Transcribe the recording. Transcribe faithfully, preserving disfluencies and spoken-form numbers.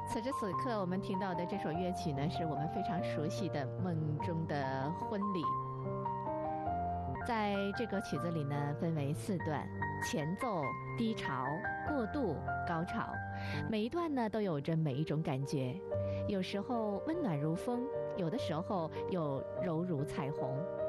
此时此刻，我们听到的这首乐曲呢，是我们非常熟悉的《梦中的婚礼》。在这个曲子里呢，分为四段：前奏、低潮、过渡、高潮。每一段呢，都有着每一种感觉，有时候温暖如风，有的时候又柔如彩虹。